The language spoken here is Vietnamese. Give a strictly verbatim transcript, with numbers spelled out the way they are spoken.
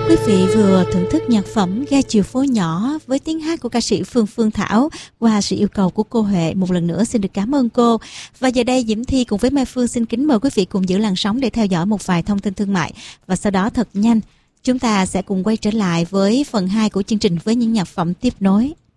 Quý vị vừa thưởng thức nhạc phẩm Ga Chiều Phố Nhỏ với tiếng hát của ca sĩ Phương Phương Thảo qua sự yêu cầu của cô Huệ. Một lần nữa xin được cảm ơn cô. Và giờ đây Diễm Thi cùng với Mai Phương xin kính mời quý vị cùng giữ làn sóng để theo dõi một vài thông tin thương mại. Và sau đó thật nhanh, chúng ta sẽ cùng quay trở lại với phần hai của chương trình với những nhạc phẩm tiếp nối.